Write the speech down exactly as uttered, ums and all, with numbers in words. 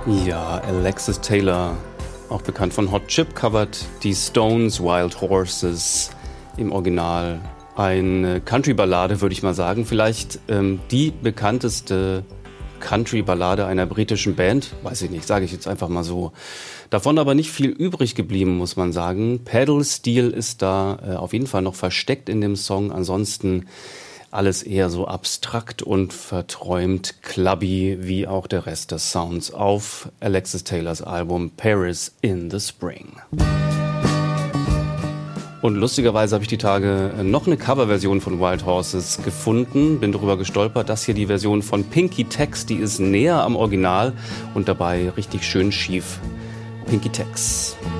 Ja, Alexis Taylor, auch bekannt von Hot Chip, covert die Stones' Wild Horses im Original. Eine Country-Ballade, würde ich mal sagen. Vielleicht ähm, die bekannteste Country-Ballade einer britischen Band. Weiß ich nicht, sage ich jetzt einfach mal so. Davon aber nicht viel übrig geblieben, muss man sagen. Pedal Steel ist da äh, auf jeden Fall noch versteckt in dem Song. Ansonsten alles eher so abstrakt und verträumt, clubby, wie auch der Rest des Sounds auf Alexis Taylors Album Paris in the Spring. Und lustigerweise habe ich die Tage noch eine Coverversion von Wild Horses gefunden, bin darüber gestolpert. Das hier die Version von Pinky Tex, die ist näher am Original und dabei richtig schön schief. Pinky Tex.